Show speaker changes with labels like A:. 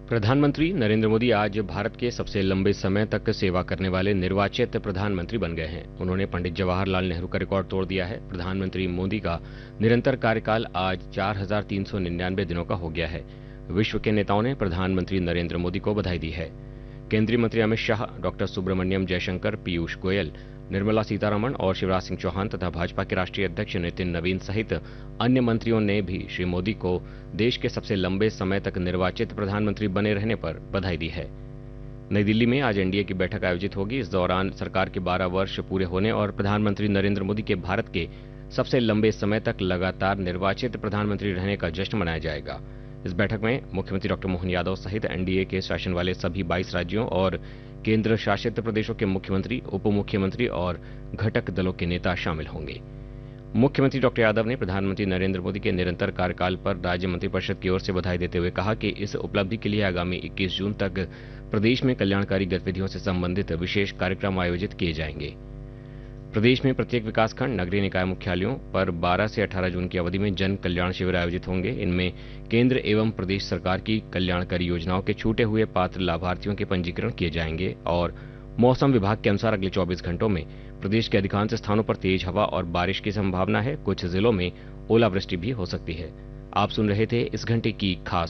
A: प्रधानमंत्री नरेंद्र मोदी आज भारत के सबसे लंबे समय तक सेवा करने वाले निर्वाचित प्रधानमंत्री बन गए हैं। उन्होंने पंडित जवाहरलाल नेहरू का रिकॉर्ड तोड़ दिया है। प्रधानमंत्री मोदी का निरंतर कार्यकाल आज 4,399 दिनों का हो गया है। विश्व के नेताओं ने प्रधानमंत्री नरेंद्र मोदी को बधाई दी है। केंद्रीय मंत्री अमित शाह, डॉक्टर सुब्रमण्यम जयशंकर, पीयूष गोयल, निर्मला सीतारमण और शिवराज सिंह चौहान तथा भाजपा के राष्ट्रीय अध्यक्ष नितिन नवीन सहित अन्य मंत्रियों ने भी श्री मोदी को देश के सबसे लंबे समय तक निर्वाचित प्रधानमंत्री बने रहने पर बधाई दी है। नई दिल्ली में आज एनडीए की बैठक आयोजित होगी। इस दौरान सरकार के 12 वर्ष पूरे होने और प्रधानमंत्री नरेंद्र मोदी के भारत के सबसे लंबे समय तक लगातार निर्वाचित प्रधानमंत्री रहने का जश्न मनाया जाएगा। इस बैठक में मुख्यमंत्री डॉक्टर मोहन यादव सहित एनडीए के शासन वाले सभी 22 राज्यों और केंद्र शासित प्रदेशों के मुख्यमंत्री, उप मुख्यमंत्री और घटक दलों के नेता शामिल होंगे। मुख्यमंत्री डॉक्टर यादव ने प्रधानमंत्री नरेंद्र मोदी के निरंतर कार्यकाल पर राज्य मंत्रिपरिषद की ओर से बधाई देते हुए कहा कि इस उपलब्धि के लिए आगामी 21 जून तक प्रदेश में कल्याणकारी गतिविधियों से संबंधित विशेष कार्यक्रम आयोजित किए जाएंगे। प्रदेश में प्रत्येक विकासखंड, नगरीय निकाय मुख्यालयों पर 12 से 18 जून की अवधि में जन कल्याण शिविर आयोजित होंगे। इनमें केंद्र एवं प्रदेश सरकार की कल्याणकारी योजनाओं के छूटे हुए पात्र लाभार्थियों के पंजीकरण किए जाएंगे और मौसम विभाग के अनुसार अगले 24 घंटों में प्रदेश के अधिकांश स्थानों पर तेज हवा और बारिश की संभावना है। कुछ जिलों में ओलावृष्टि भी हो सकती है। आप सुन रहे थे इस घंटे की खास